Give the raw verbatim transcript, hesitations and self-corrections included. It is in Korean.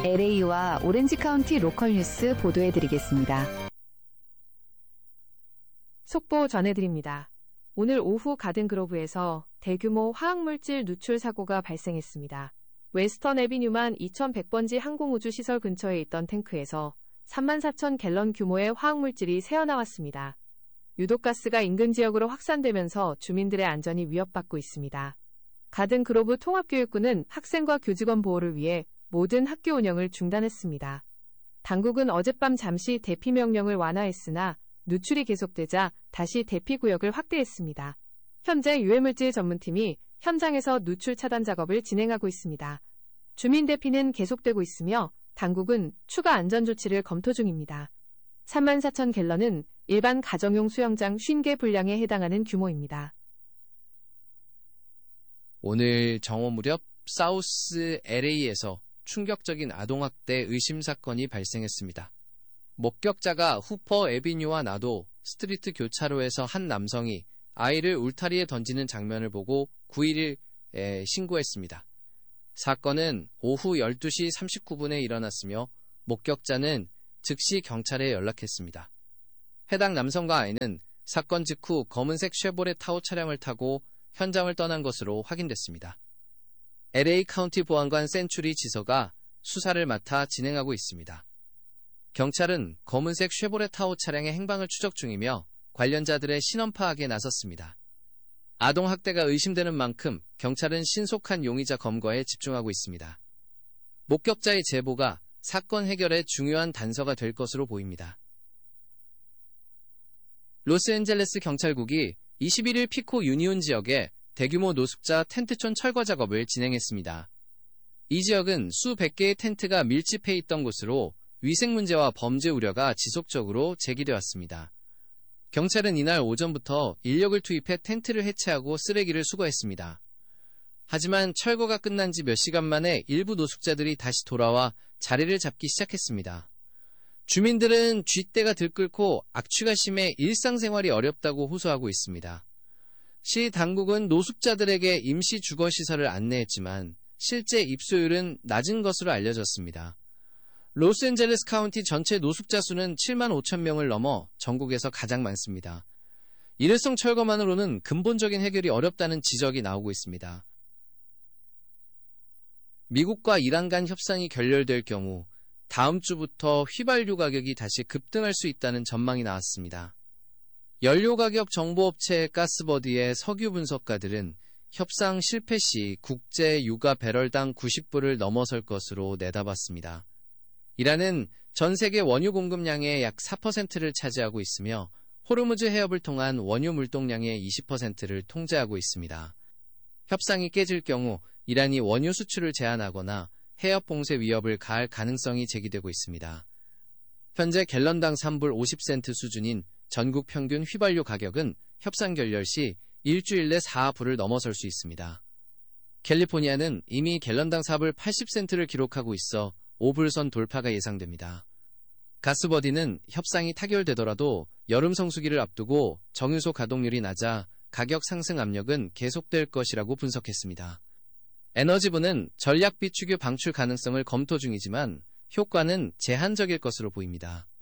엘에이와 오렌지 카운티 로컬 뉴스 보도해드리겠습니다. 속보 전해드립니다. 오늘 오후 가든그로브에서 대규모 화학물질 누출 사고가 발생했습니다. 웨스턴 애비뉴만 이천백 번지 항공우주시설 근처에 있던 탱크에서 삼만 사천 갤런 규모의 화학물질이 새어나왔습니다. 유독가스가 인근 지역으로 확산되면서 주민들의 안전이 위협받고 있습니다. 가든그로브 통합교육부는 학생과 교직원 보호를 위해 모든 학교 운영을 중단했습니다. 당국은 어젯밤 잠시 대피 명령을 완화했으나 누출이 계속되자 다시 대피구역을 확대했습니다. 현재 유해물질 전문팀이 현장에서 누출 차단 작업을 진행하고 있습니다. 주민 대피는 계속되고 있으며 당국은 추가 안전조치를 검토 중입니다. 삼만 사천 갤런은 일반 가정용 수영장 오십 개 분량에 해당하는 규모입니다. 오늘 정오 무렵 사우스 엘에이에서 충격적인 아동학대 의심 사건이 발생했습니다. 목격자가 후퍼 애비뉴와 나도 스트리트 교차로에서 한 남성이 아이를 울타리에 던지는 장면을 보고 구일일에 신고했습니다. 사건은 오후 열두 시 삼십구 분에 일어났으며 목격자는 즉시 경찰에 연락했습니다. 해당 남성과 아이는 사건 직후 검은색 쉐보레 타호 차량을 타고 현장을 떠난 것으로 확인됐습니다. 엘에이 카운티 보안관 센츄리 지서가 수사를 맡아 진행하고 있습니다. 경찰은 검은색 쉐보레 타호 차량의 행방을 추적 중이며 관련자들의 신원 파악에 나섰습니다. 아동학대가 의심되는 만큼 경찰은 신속한 용의자 검거에 집중하고 있습니다. 목격자의 제보가 사건 해결에 중요한 단서가 될 것으로 보입니다. 로스앤젤레스 경찰국이 이십일일 피코 유니온 지역에 대규모 노숙자 텐트촌 철거 작업을 진행했습니다. 이 지역은 수백 개의 텐트가 밀집해 있던 곳으로 위생 문제와 범죄 우려가 지속적으로 제기되었습니다. 경찰은 이날 오전부터 인력을 투입해 텐트를 해체하고 쓰레기를 수거했습니다. 하지만 철거가 끝난 지 몇 시간 만에 일부 노숙자들이 다시 돌아와 자리를 잡기 시작했습니다. 주민들은 쥐떼가 들끓고 악취가 심해 일상생활이 어렵다고 호소하고 있습니다. 시 당국은 노숙자들에게 임시 주거시설을 안내했지만 실제 입소율은 낮은 것으로 알려졌습니다. 로스앤젤레스 카운티 전체 노숙자 수는 칠만 오천 명을 넘어 전국에서 가장 많습니다. 일회성 철거만으로는 근본적인 해결이 어렵다는 지적이 나오고 있습니다. 미국과 이란 간 협상이 결렬될 경우 다음 주부터 휘발유 가격이 다시 급등할 수 있다는 전망이 나왔습니다. 연료가격 정보업체 가스버디의 석유 분석가들은 협상 실패 시 국제 유가 배럴당 구십 불을 넘어설 것으로 내다봤습니다. 이란은 전 세계 원유 공급량의 약 사 퍼센트를 차지하고 있으며 호르무즈 해협을 통한 원유 물동량의 이십 퍼센트를 통제하고 있습니다. 협상이 깨질 경우 이란이 원유 수출을 제한하거나 해협 봉쇄 위협을 가할 가능성이 제기되고 있습니다. 현재 갤런당 삼 불 오십 센트 수준인 전국 평균 휘발유 가격은 협상 결렬 시 일주일 내 사 불을 넘어설 수 있습니다. 캘리포니아는 이미 갤런당 사 불 팔십 센트를 기록하고 있어 오 불선 돌파가 예상됩니다. 가스버디는 협상이 타결되더라도 여름 성수기를 앞두고 정유소 가동률이 낮아 가격 상승 압력은 계속될 것이라고 분석했습니다. 에너지부는 전략 비축유 방출 가능성을 검토 중이지만 효과는 제한적일 것으로 보입니다.